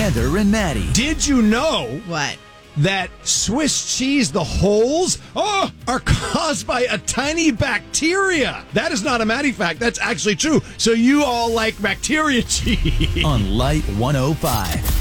Heather and Maddie. Did you know What? that Swiss cheese, the holes, are caused by a tiny bacteria? That is not a Maddie fact. That's actually true. So you all like bacteria cheese. On Light 105.